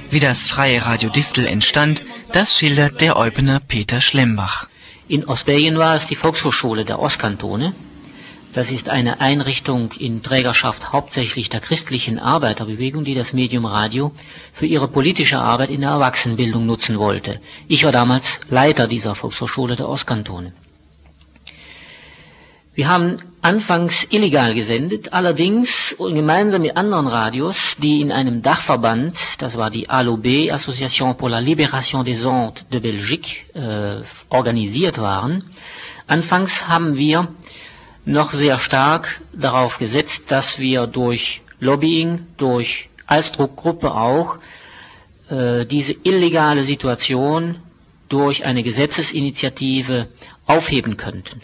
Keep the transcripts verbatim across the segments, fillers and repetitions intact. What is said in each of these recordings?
Wie das Freie Radio Distel entstand, das schildert der Eupener Peter Schlembach. In Ostbelgien war es die Volkshochschule der Ostkantone. Das ist eine Einrichtung in Trägerschaft hauptsächlich der christlichen Arbeiterbewegung, die das Medium Radio für ihre politische Arbeit in der Erwachsenenbildung nutzen wollte. Ich war damals Leiter dieser Volkshochschule der Ostkantone. Wir haben anfangs illegal gesendet, allerdings gemeinsam mit anderen Radios, die in einem Dachverband, das war die A L O B, Association pour la Libération des Ondes de Belgique, äh, organisiert waren. Anfangs haben wir noch sehr stark darauf gesetzt, dass wir durch Lobbying, durch als Druckgruppe auch, äh, diese illegale Situation durch eine Gesetzesinitiative aufheben könnten.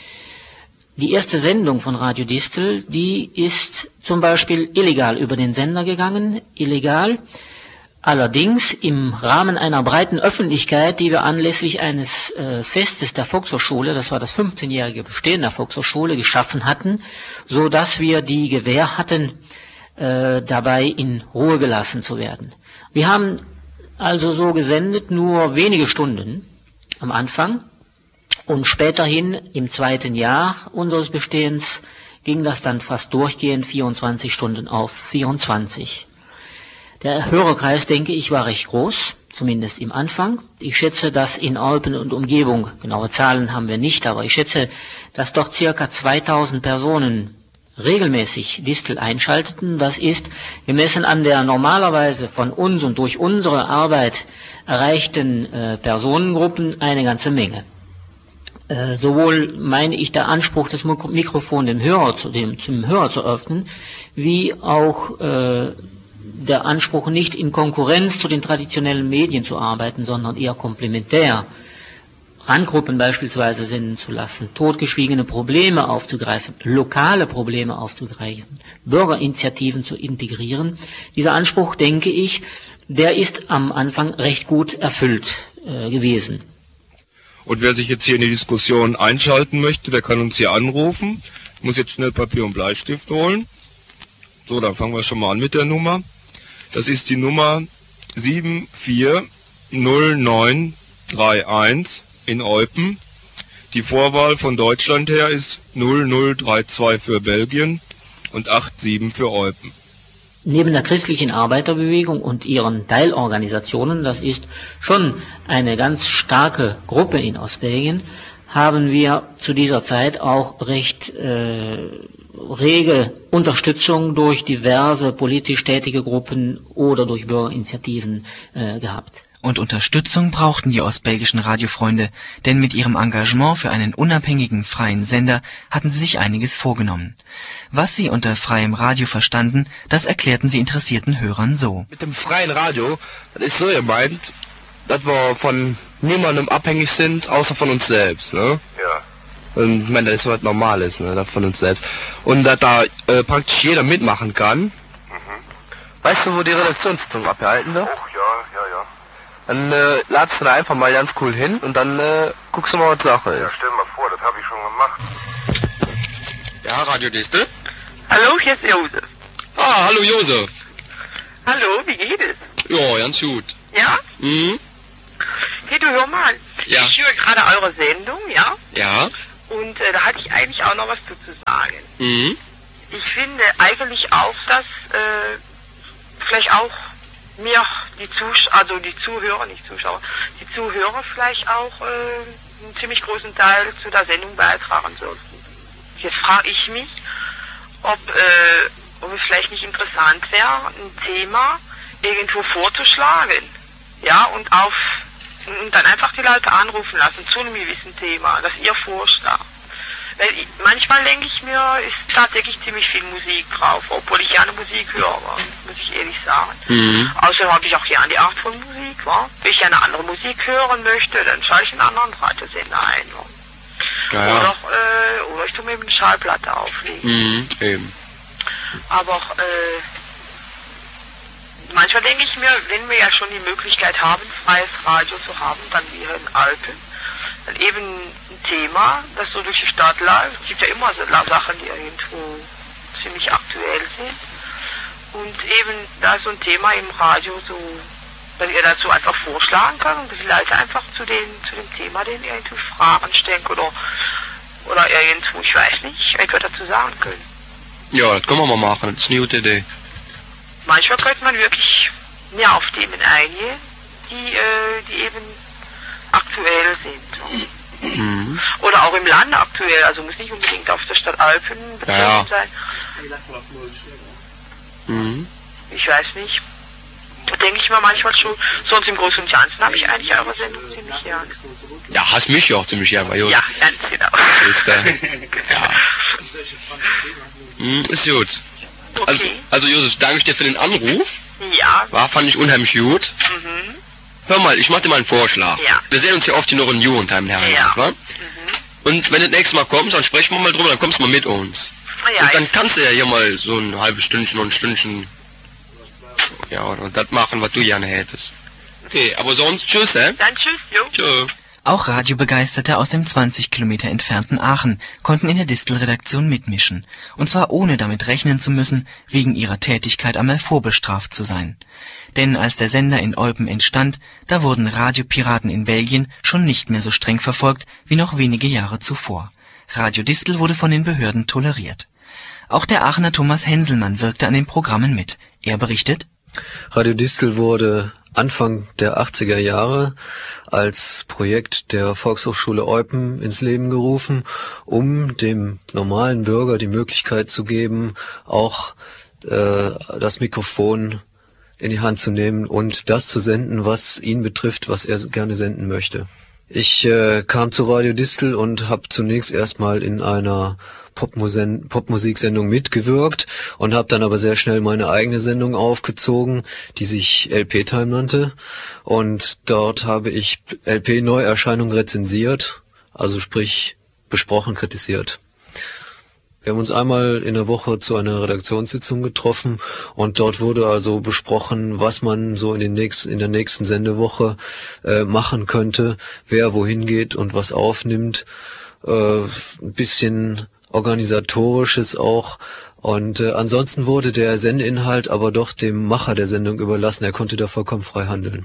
Die erste Sendung von Radio Distel, die ist zum Beispiel illegal über den Sender gegangen, illegal, allerdings im Rahmen einer breiten Öffentlichkeit, die wir anlässlich eines äh, Festes der Volkshochschule, das war das fünfzehnjährige Bestehen der Volkshochschule, geschaffen hatten, so dass wir die Gewähr hatten, äh, dabei in Ruhe gelassen zu werden. Wir haben also so gesendet nur wenige Stunden am Anfang. Und späterhin, im zweiten Jahr unseres Bestehens, ging das dann fast durchgehend vierundzwanzig Stunden auf vierundzwanzig. Der Hörerkreis, denke ich, war recht groß, zumindest im Anfang. Ich schätze, dass in Eupen und Umgebung, genaue Zahlen haben wir nicht, aber ich schätze, dass doch circa zweitausend Personen regelmäßig Distel einschalteten. Das ist, gemessen an der normalerweise von uns und durch unsere Arbeit erreichten äh, Personengruppen, eine ganze Menge. Äh, sowohl meine ich der Anspruch, das Mikrofon dem Hörer zu, dem, zum Hörer zu öffnen, wie auch äh, der Anspruch, nicht in Konkurrenz zu den traditionellen Medien zu arbeiten, sondern eher komplementär, Randgruppen beispielsweise senden zu lassen, totgeschwiegene Probleme aufzugreifen, lokale Probleme aufzugreifen, Bürgerinitiativen zu integrieren. Dieser Anspruch, denke ich, der ist am Anfang recht gut erfüllt äh, gewesen. Und wer sich jetzt hier in die Diskussion einschalten möchte, der kann uns hier anrufen. Ich muss jetzt schnell Papier und Bleistift holen. So, dann fangen wir schon mal an mit der Nummer. Das ist die Nummer sieben vier null neun drei eins in Eupen. Die Vorwahl von Deutschland her ist null null drei zwei für Belgien und acht sieben für Eupen. Neben der christlichen Arbeiterbewegung und ihren Teilorganisationen, das ist schon eine ganz starke Gruppe in Ostbelgien, haben wir zu dieser Zeit auch recht äh, rege Unterstützung durch diverse politisch tätige Gruppen oder durch Bürgerinitiativen äh, gehabt. Und Unterstützung brauchten die ostbelgischen Radiofreunde, denn mit ihrem Engagement für einen unabhängigen, freien Sender hatten sie sich einiges vorgenommen. Was sie unter freiem Radio verstanden, das erklärten sie interessierten Hörern so. Mit dem freien Radio, das ist so gemeint, dass wir von niemandem abhängig sind, außer von uns selbst, ne? Ja. Und ich meine, das ist was Normales, ne, das von uns selbst. Und dass da äh, praktisch jeder mitmachen kann. Mhm. Weißt du, wo die Redaktionssitzung abgehalten wird? Oh, ja, ja, ja. Dann äh, ladst du da einfach mal ganz cool hin und dann äh, guckst du mal, was Sache ist. Ja, stell mal vor, das habe ich schon gemacht. Ja, Radio Distel? Hallo, hier ist Josef. Ah, hallo Josef. Hallo, wie geht es? Ja, ganz gut. Ja? Mhm. Hey, du hör mal. Ja. Ich höre gerade eure Sendung, ja? Ja. Und äh, da hatte ich eigentlich auch noch was zu, zu sagen. Mhm. Ich finde eigentlich auch, dass äh, vielleicht auch mir die Zusch also die Zuhörer, nicht Zuschauer, die Zuhörer vielleicht auch äh, einen ziemlich großen Teil zu der Sendung beitragen sollten. Jetzt frage ich mich, ob, äh, ob es vielleicht nicht interessant wäre, ein Thema irgendwo vorzuschlagen, ja, und auf und dann einfach die Leute anrufen lassen zu einem gewissen Thema, das ihr vorschlagt. Weil ich, manchmal denke ich mir, ist tatsächlich ziemlich viel Musik drauf, obwohl ich gerne Musik höre, muss ich ehrlich sagen. Mhm. Außerdem habe ich auch gerne die Art von Musik, wa? Wenn ich eine andere Musik hören möchte, dann schalte ich einen anderen Radiosender ein. Wa? Ja, ja. Oder, äh, oder ich tue mir eine Schallplatte auflegen. Mhm, eben. Aber äh, manchmal denke ich mir, wenn wir ja schon die Möglichkeit haben, freies Radio zu haben, dann wir in Alpen, dann eben ein Thema, das so durch die Stadt läuft. Es gibt ja immer so Sachen, die irgendwo ziemlich aktuell sind. Und eben da so ein Thema im Radio so dass ihr dazu einfach vorschlagen könnt und die Leute einfach zu, den, zu dem Thema, den ihr irgendwie Fragen stellt oder, oder irgendwo, ich weiß nicht, etwas dazu sagen können. Ja, das können wir mal machen, das ist eine gute Idee. Manchmal könnte man wirklich mehr auf Themen eingehen, die, äh, die eben aktuell sind. Mhm. Oder auch im Land aktuell, also muss nicht unbedingt auf der Stadt Alpen bezogen ja, ja. sein. Mhm. Ich weiß nicht. Denke ich mir manchmal schon. Sonst im Großen und Ganzen habe ich eigentlich eure Sendung ziemlich gern. Ja, hast mich ja auch ziemlich gern, weil ja, ganz genau. Ist, äh, ja. Mhm, ist gut. Okay. Also, also Josef, danke ich dir für den Anruf. Ja. War, fand ich unheimlich gut. Mhm. Hör mal, ich mach dir mal einen Vorschlag. Ja. Wir sehen uns ja oft hier noch in Jugendheim, Herr ja. wa? Mhm. Und wenn du das nächste Mal kommst, dann sprechen wir mal drüber, dann kommst du mal mit uns. Ja, und dann kannst du ja hier mal so ein halbes Stündchen und ein Stündchen ja, oder das machen, was du gerne hättest. Okay, aber sonst tschüss, hä? Dann tschüss, jo. Tschö. Auch Radiobegeisterte aus dem zwanzig Kilometer entfernten Aachen konnten in der Distel-Redaktion mitmischen. Und zwar ohne damit rechnen zu müssen, wegen ihrer Tätigkeit einmal vorbestraft zu sein. Denn als der Sender in Eupen entstand, da wurden Radiopiraten in Belgien schon nicht mehr so streng verfolgt wie noch wenige Jahre zuvor. Radio Distel wurde von den Behörden toleriert. Auch der Aachener Thomas Henselmann wirkte an den Programmen mit. Er berichtet: Radio Distel wurde Anfang der achtziger Jahre als Projekt der Volkshochschule Eupen ins Leben gerufen, um dem normalen Bürger die Möglichkeit zu geben, auch äh, das Mikrofon in die Hand zu nehmen und das zu senden, was ihn betrifft, was er gerne senden möchte. Ich äh, kam zu Radio Distel und habe zunächst erstmal in einer Popmusen- Popmusiksendung mitgewirkt und habe dann aber sehr schnell meine eigene Sendung aufgezogen, die sich L P-Time nannte. Und dort habe ich L P-Neuerscheinungen rezensiert, also sprich besprochen, kritisiert. Wir haben uns einmal in der Woche zu einer Redaktionssitzung getroffen und dort wurde also besprochen, was man so in, den nächsten, in der nächsten Sendewoche äh, machen könnte, wer wohin geht und was aufnimmt. Äh, ein bisschen Organisatorisches auch. Und äh, ansonsten wurde der Sendeinhalt aber doch dem Macher der Sendung überlassen. Er konnte da vollkommen frei handeln.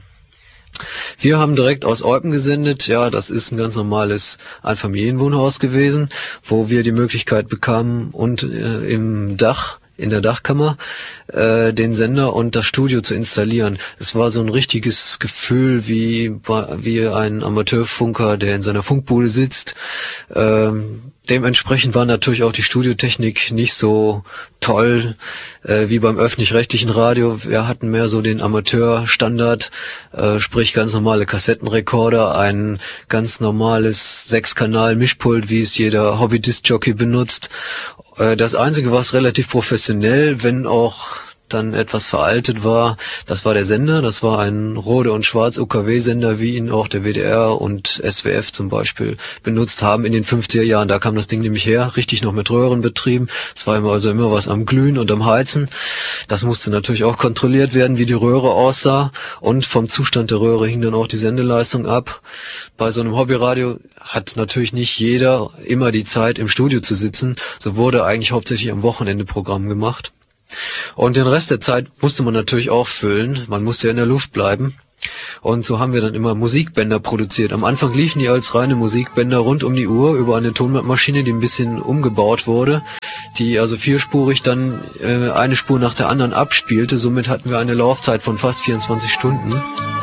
Wir haben direkt aus Eupen gesendet. Ja, das ist ein ganz normales Einfamilienwohnhaus gewesen, wo wir die Möglichkeit bekamen, und äh, im Dach, in der Dachkammer, äh, den Sender und das Studio zu installieren. Es war so ein richtiges Gefühl wie, wie ein Amateurfunker, der in seiner Funkbude sitzt. Ähm, Dementsprechend war natürlich auch die Studiotechnik nicht so toll äh, wie beim öffentlich-rechtlichen Radio. Wir hatten mehr so den Amateurstandard, äh, sprich ganz normale Kassettenrekorder, ein ganz normales Sechs-Kanal-Mischpult, wie es jeder Hobby-Disc-Jockey benutzt. Äh, das Einzige, was relativ professionell, wenn auch dann etwas veraltet war, das war der Sender. Das war ein Rode- und Schwarz-U K W-Sender, wie ihn auch der W D R und S W F zum Beispiel benutzt haben in den fünfziger Jahren. Da kam das Ding nämlich her, richtig noch mit Röhren betrieben. Es war immer also immer was am Glühen und am Heizen. Das musste natürlich auch kontrolliert werden, wie die Röhre aussah. Und vom Zustand der Röhre hing dann auch die Sendeleistung ab. Bei so einem Hobbyradio hat natürlich nicht jeder immer die Zeit, im Studio zu sitzen. So wurde eigentlich hauptsächlich am Wochenende Programm gemacht. Und den Rest der Zeit musste man natürlich auch füllen. Man musste ja in der Luft bleiben. Und so haben wir dann immer Musikbänder produziert. Am Anfang liefen die als reine Musikbänder rund um die Uhr über eine Tonbandmaschine, die ein bisschen umgebaut wurde, die also vierspurig dann äh, eine Spur nach der anderen abspielte. Somit hatten wir eine Laufzeit von fast vierundzwanzig Stunden.